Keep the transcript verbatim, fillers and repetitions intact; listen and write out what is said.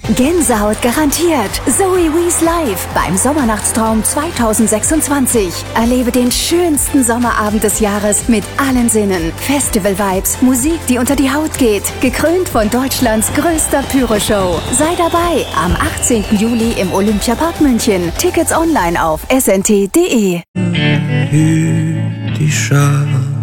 Gänsehaut garantiert. Zoe Wees live beim Sommernachtstraum zwanzig sechsundzwanzig. Erlebe den schönsten Sommerabend des Jahres mit allen Sinnen. Festival-Vibes, Musik, die unter die Haut geht. Gekrönt von Deutschlands größter Pyro-Show. Sei dabei am achtzehnten Juli im Olympiapark München. Tickets online auf s n t punkt d e. Die Schar